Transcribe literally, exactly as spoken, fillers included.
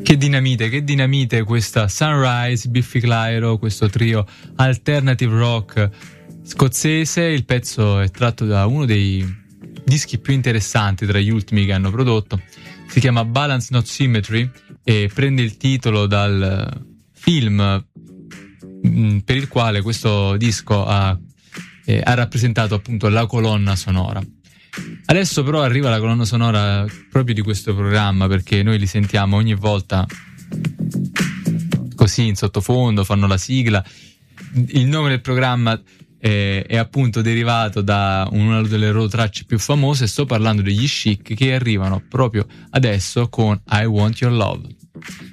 Che dinamite, che dinamite questa Sunrise, Biffy Clyro, questo trio alternative rock scozzese. Il pezzo è tratto da uno dei dischi più interessanti tra gli ultimi che hanno prodotto. Si chiama Balance Not Symmetry e prende il titolo dal film mh, per il quale questo disco ha, eh, ha rappresentato appunto la colonna sonora. Adesso però arriva la colonna sonora proprio di questo programma, perché noi li sentiamo ogni volta così in sottofondo, fanno la sigla. Il nome del programma è, è appunto derivato da una delle loro tracce più famose. Sto parlando degli Chic, che arrivano proprio adesso con I Want Your Love.